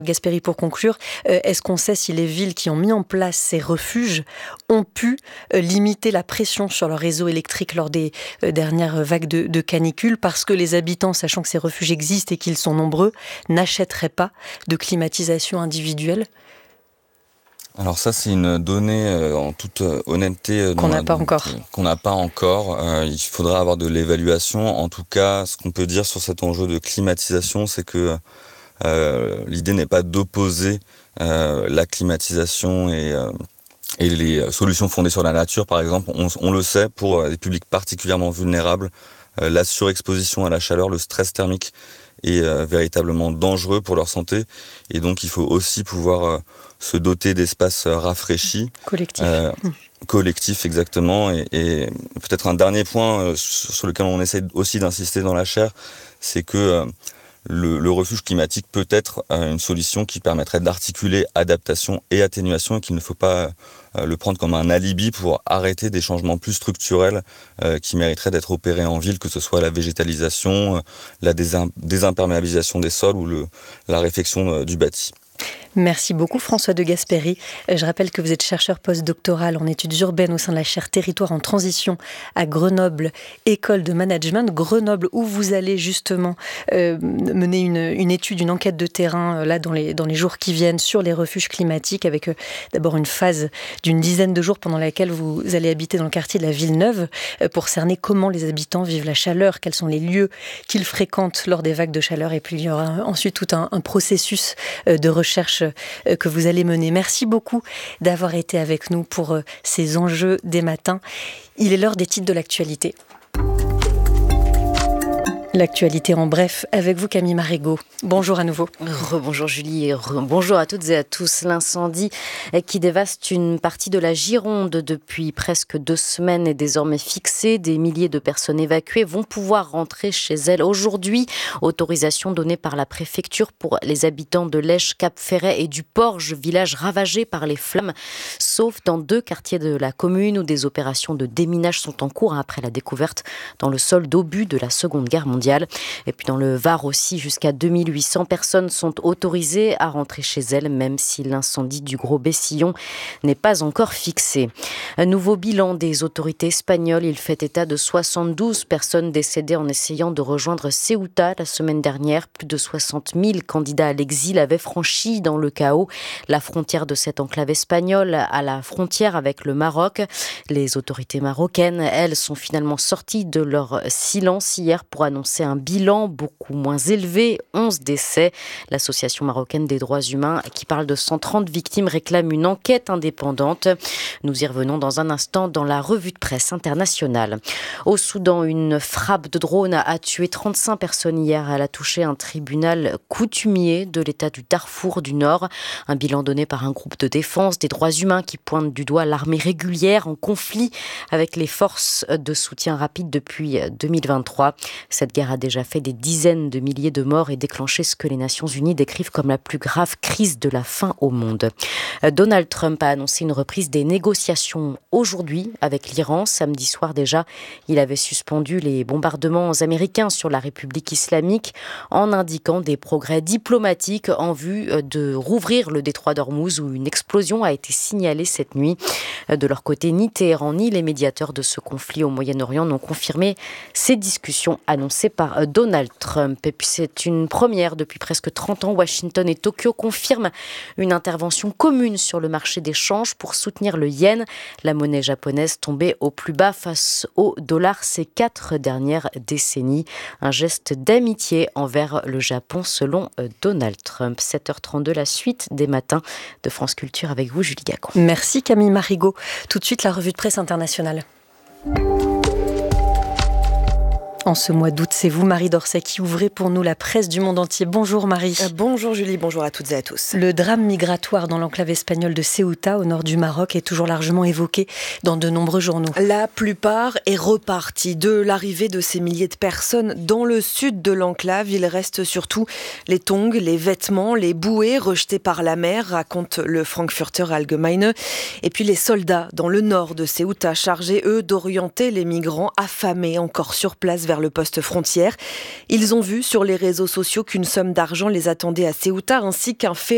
Gasperi, pour conclure, est-ce qu'on sait si les villes qui ont mis en place ces refuges ont pu limiter la pression sur leur réseau électrique lors des dernières vagues de canicule, parce que les habitants, sachant que ces refuges existent et qu'ils sont nombreux, n'achèteraient pas de climatisation individuelle ? Alors ça, c'est une donnée en toute honnêteté qu'on n'a pas encore. Il faudra avoir de l'évaluation. En tout cas, ce qu'on peut dire sur cet enjeu de climatisation, c'est que l'idée n'est pas d'opposer la climatisation et les solutions fondées sur la nature. Par exemple, on le sait, pour des publics particulièrement vulnérables, la surexposition à la chaleur, le stress thermique est véritablement dangereux pour leur santé. Et donc, il faut aussi pouvoir se doter d'espaces rafraîchis. Collectifs, exactement. Et peut-être un dernier point sur lequel on essaie aussi d'insister dans la chaire, c'est que le refuge climatique peut être une solution qui permettrait d'articuler adaptation et atténuation, et qu'il ne faut pas le prendre comme un alibi pour arrêter des changements plus structurels qui mériteraient d'être opérés en ville, que ce soit la végétalisation, la désimperméabilisation des sols ou la réfection du bâti. Merci beaucoup François de Gasperi. Je rappelle que vous êtes chercheur postdoctoral en études urbaines au sein de la chaire Territoire en transition à Grenoble, école de management. Grenoble, où vous allez justement mener une étude, une enquête de terrain là dans les jours qui viennent sur les refuges climatiques, avec d'abord une phase d'une dizaine de jours pendant laquelle vous allez habiter dans le quartier de la Villeneuve pour cerner comment les habitants vivent la chaleur, quels sont les lieux qu'ils fréquentent lors des vagues de chaleur, et puis il y aura ensuite tout un processus de recherche que vous allez mener. Merci beaucoup d'avoir été avec nous pour ces enjeux des matins. Il est l'heure des titres de l'actualité. L'actualité en bref, avec vous Camille Marigot. Bonjour à nouveau. Rebonjour Julie et bonjour à toutes et à tous. L'incendie qui dévaste une partie de la Gironde depuis presque 2 semaines est désormais fixé. Des milliers de personnes évacuées vont pouvoir rentrer chez elles aujourd'hui. Autorisation donnée par la préfecture pour les habitants de Lèche, Cap-Ferret et du Porge, village ravagé par les flammes, sauf dans 2 quartiers de la commune où des opérations de déminage sont en cours après la découverte dans le sol d'obus de la Seconde Guerre mondiale. Et puis dans le Var aussi, jusqu'à 2800 personnes sont autorisées à rentrer chez elles, même si l'incendie du Gros Bessillon n'est pas encore fixé. Un nouveau bilan des autorités espagnoles. Il fait état de 72 personnes décédées en essayant de rejoindre Ceuta la semaine dernière. Plus de 60 000 candidats à l'exil avaient franchi dans le chaos la frontière de cette enclave espagnole à la frontière avec le Maroc. Les autorités marocaines, elles, sont finalement sorties de leur silence hier pour annoncer un bilan beaucoup moins élevé, 11 décès. L'association marocaine des droits humains, qui parle de 130 victimes, réclame une enquête indépendante. Nous y revenons dans un instant dans la revue de presse internationale. Au Soudan, une frappe de drone a tué 35 personnes hier. Elle a touché un tribunal coutumier de l'État du Darfour du Nord. Un bilan donné par un groupe de défense des droits humains qui pointe du doigt l'armée régulière en conflit avec les forces de soutien rapide depuis 2023. Cette guerre a déjà fait des dizaines de milliers de morts et déclenché ce que les Nations Unies décrivent comme la plus grave crise de la faim au monde. Donald Trump a annoncé une reprise des négociations aujourd'hui avec l'Iran. Samedi soir déjà, il avait suspendu les bombardements américains sur la République islamique en indiquant des progrès diplomatiques en vue de rouvrir le détroit d'Ormuz, où une explosion a été signalée cette nuit. De leur côté, ni Téhéran ni les médiateurs de ce conflit au Moyen-Orient n'ont confirmé ces discussions annoncées par Donald Trump. Et puis c'est une première depuis presque 30 ans. Washington et Tokyo confirment une intervention commune sur le marché des changes pour soutenir le yen, la monnaie japonaise tombée au plus bas face au dollar ces 4 dernières décennies. Un geste d'amitié envers le Japon selon Donald Trump. 7h32, la suite des matins de France Culture avec vous, Julie Gacon. Merci Camille Marigot. Tout de suite, la revue de presse internationale. En ce mois d'août, c'est vous, Marie Dorset, qui ouvrez pour nous la presse du monde entier. Bonjour Marie. Bonjour Julie, bonjour à toutes et à tous. Le drame migratoire dans l'enclave espagnole de Ceuta, au nord du Maroc, est toujours largement évoqué dans de nombreux journaux. La plupart est repartie de l'arrivée de ces milliers de personnes dans le sud de l'enclave. Il reste surtout les tongs, les vêtements, les bouées rejetés par la mer, raconte le Frankfurter Allgemeine. Et puis les soldats dans le nord de Ceuta, chargés eux d'orienter les migrants affamés encore sur place vers le poste frontière. Ils ont vu sur les réseaux sociaux qu'une somme d'argent les attendait à Ceuta, ainsi qu'un fait